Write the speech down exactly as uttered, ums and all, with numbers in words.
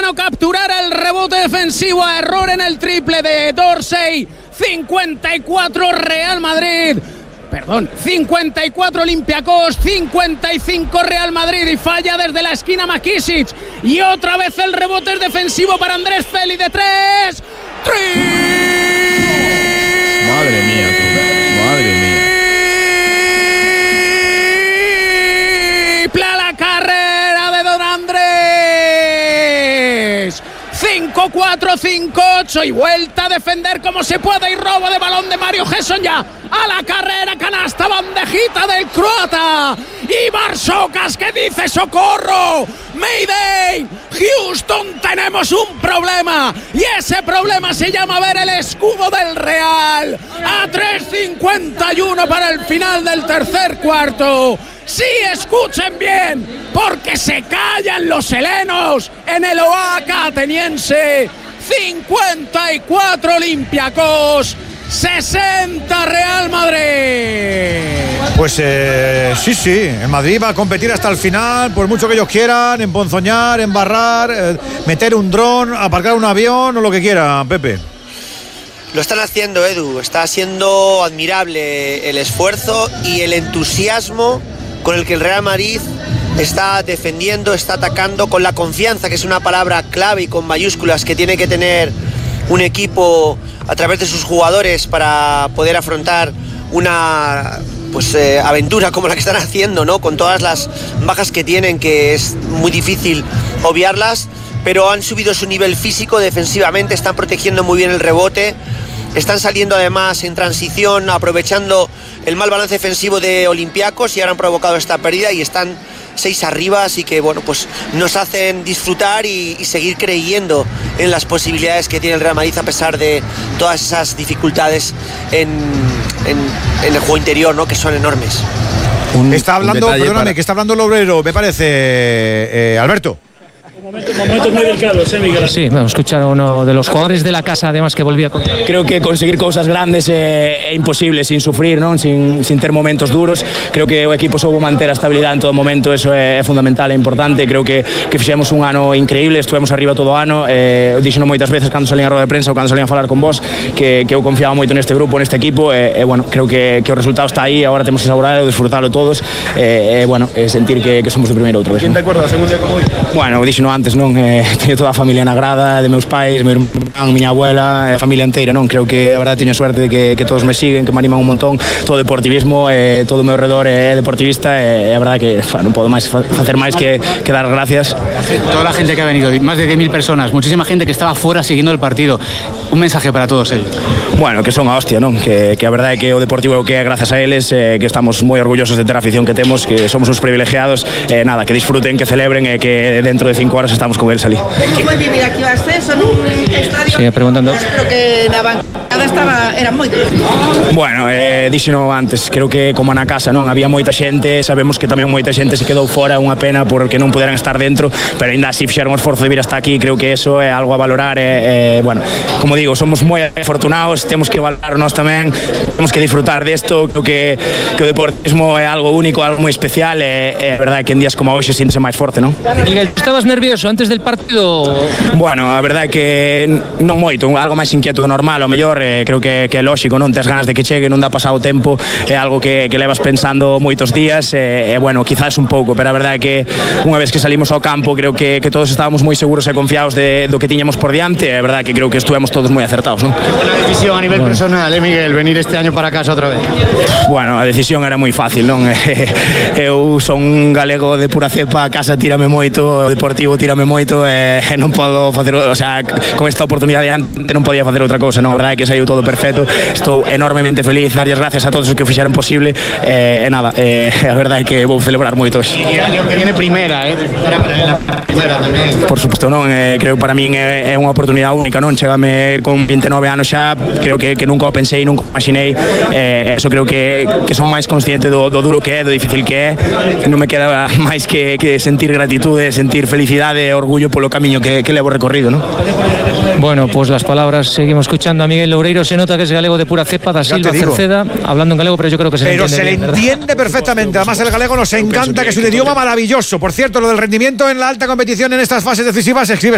no capturara el rebote defensivo, a error en el triple de Dorsey. cincuenta y cuatro Real Madrid. Perdón, cincuenta y cuatro Olympiacos, cincuenta y cinco Real Madrid, y falla desde la esquina McKissic. Y otra vez el rebote es defensivo para Andrés Félix de tres. ¡Tri! Madre mía, tú. Madre mía. Triple a la carrera de Don Andrés. cinco cuatro, cinco ocho y vuelta a defender como se puede, y robo de balón de Mario Gesson ya. A la carrera, canasta, bandejita del croata. Y Barsocas que dice socorro. Mayday. Houston, tenemos un problema. Y ese problema se llama ver el escudo del Real. A tres cincuenta y uno para el final del tercer cuarto. Sí, escuchen bien, porque se callan los helenos en el Oaxaca ateniense. cincuenta y cuatro Olympiacos, sesenta Real Madrid. Pues eh, sí, sí, en Madrid va a competir hasta el final, por mucho que ellos quieran, emponzoñar, embarrar, eh, meter un dron, aparcar un avión o lo que quieran, Pepe. Lo están haciendo, Edu, está siendo admirable el esfuerzo y el entusiasmo con el que el Real Madrid está defendiendo, está atacando, con la confianza, que es una palabra clave y con mayúsculas que tiene que tener un equipo a través de sus jugadores para poder afrontar una pues eh, aventura como la que están haciendo, ¿no? Con todas las bajas que tienen, que es muy difícil obviarlas, pero han subido su nivel físico defensivamente, están protegiendo muy bien el rebote, están saliendo además en transición, aprovechando el mal balance defensivo de Olympiacos, y ahora han provocado esta pérdida y están seis arriba, así que bueno, pues nos hacen disfrutar y, y seguir creyendo en las posibilidades que tiene el Real Madrid a pesar de todas esas dificultades en, en, en el juego interior, ¿no? Que son enormes. Un, está hablando, perdóname, para... que está hablando el obrero, me parece, eh, Alberto. Momentos muy delicados, ¿eh, Miguel? Sí, bueno, escuchar a uno de los jugadores de la casa, además, que volvía a contar. Creo que conseguir cosas grandes é eh, imposible sin sufrir, non? Sin, sin ter momentos duros. Creo que o equipo soubo manter a estabilidade en todo momento, eso é, é fundamental e importante. Creo que, que fixemos un ano increíble, estuvemos arriba todo o ano. Eh, dixeno moitas veces cando salían a roda de prensa ou cando salían a falar con vos que, que eu confiaba moito neste grupo, neste equipo, e eh, eh, bueno, creo que, que o resultado está aí, agora temos que saborearlo, disfrutarlo todos, e eh, eh, bueno, eh, sentir que, que somos de primeiro outra vez. ¿Quién te acuerdas según día como hoy? Bueno, dixeno antes, non? Eh, teño toda a familia na grada, de meus pais, meu irmán, miña abuela, a familia inteira, non? Creo que a verdade teño suerte de que, que todos me siguen, que me animan un montón, todo o deportivismo, eh, todo o meu redor é deportivista, e eh, a verdade que fa, non podo máis facer máis que, que dar gracias. Toda la gente que ha venido, más de diez mil personas, muchísima gente que estaba fuera siguiendo el partido. Un mensaje para todos ellos. Bueno, que son a hostia, non? Que, que a verdade é que o Deportivo é o que é gracias a eles, eh, que estamos moi orgullosos de ter a afición que temos, que somos os privilegiados, eh, nada, que disfruten, que celebren, e eh, que dentro de cinco horas estamos con eles ali. Foi vivir aquí o ascenso nun estadio. Sigue preguntando. Pero que na bancada estaba, eran moitos. Bueno, eh, díxeno antes, creo que como na casa, non? Había moita xente, sabemos que tamén moita xente se quedou fora, unha pena porque non puderan estar dentro, pero ainda así fixeron o esforzo de vir hasta aquí, creo que eso é algo a valorar, e, eh, bueno, como digo, somos moi afortunados, temos que valorar nós tamén, temos que disfrutar desto, creo que, que o deportismo é algo único, algo moi especial, e é verdade que en días como hoxe síntese máis forte, non? Miguel, estabas nervioso antes del partido? Bueno, a verdade é que non moito, algo máis inquieto do normal, o mellor, eh, creo que, que é lógico, non tes ganas de que chegue, non dá pasado o tempo, é algo que, que levas pensando moitos días, e, e bueno, quizás un pouco, pero a verdade é que unha vez que salimos ao campo, creo que, que todos estábamos moi seguros e confiados de, do que tiñamos por diante, e a verdade é que creo que estuvemos todos moi acertados, non? Buena decisión a nivel bueno. personal, eh, Miguel, venir este año para casa outra vez. Bueno, a decisión era moi fácil, non? Eu son un galego de pura cepa, a casa tírame moito, o Deportivo tírame moito, e non podo facer, o sea, con esta oportunidade antes non podía facer outra cousa, non? A verdade é que saiu todo perfecto, estou enormemente feliz, dar gracias a todos os que o fixeron posible, e eh, nada, eh, a verdade é que vou celebrar moito hoxe. E año que viene primeira, eh? Primeira tamén. Por suposto, non, eh, creo que para min é, é unha oportunidade única, non? Chegame con vinte e nove anos xa, creo que, que nunca o pensei, nunca o imaginei, eh, eso creo que, que son máis consciente do, do duro que é, do difícil que é, non me queda máis que, que sentir gratitude, sentir felicidade e orgullo polo camiño que, que levo recorrido, ¿no? Bueno, pues las palabras, seguimos escuchando a Miguel Loureiro, se nota que es galego de pura cepa, da Silva Cerceda, hablando en galego, pero yo creo que se pero le entiende se bien, le entiende ¿verdad? Perfectamente, además el galego nos encanta, que es un idioma maravilloso. Por cierto, lo del rendimiento en la alta competición en estas fases decisivas, escribe